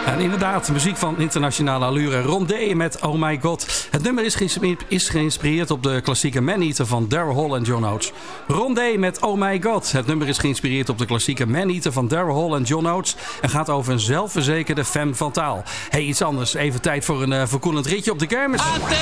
En inderdaad, muziek van internationale allure. Rondé met Oh My God. Het nummer is geïnspireerd op de klassieke Man-Eater van Daryl Hall en John Oates. Rondé met Oh My God. Het nummer is geïnspireerd op de klassieke Man-Eater van Daryl Hall en John Oates. En gaat over een zelfverzekerde femme fatale. Hey, iets anders. Even tijd voor een verkoelend ritje op de kermis.